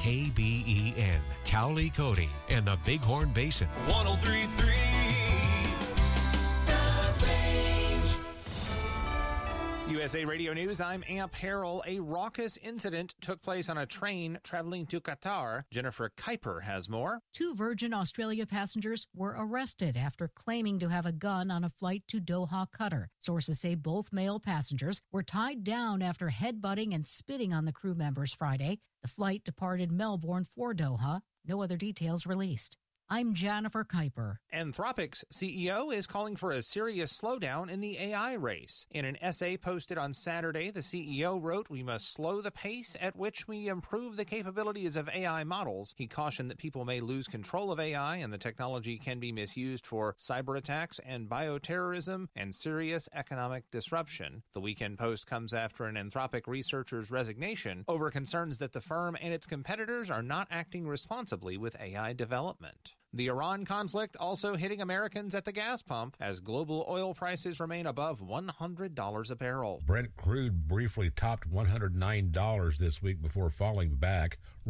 KBEN, Cowley Cody, and the Bighorn Basin. 103.3 USA Radio News, I'm Amp Harrell. A raucous incident took place on a train traveling to Qatar. Jennifer Kuiper has more. 2 Virgin Australia passengers were arrested after claiming to have a gun on a flight to Doha, Qatar. Sources say both male passengers were tied down after headbutting and spitting on the crew members Friday. The flight departed Melbourne for Doha. No other details released. I'm Jennifer Kuiper. Anthropic's CEO is calling for a serious slowdown in the AI race. In an essay posted on Saturday, the CEO wrote, "We must slow the pace at which we improve the capabilities of AI models." He cautioned that people may lose control of AI and the technology can be misused for cyber attacks and bioterrorism and serious economic disruption. The Weekend Post comes after an Anthropic researcher's resignation over concerns that the firm and its competitors are not acting responsibly with AI development. The Iran conflict also hitting Americans at the gas pump as global oil prices remain above $100 a barrel. Brent crude briefly topped $109 this week before falling back.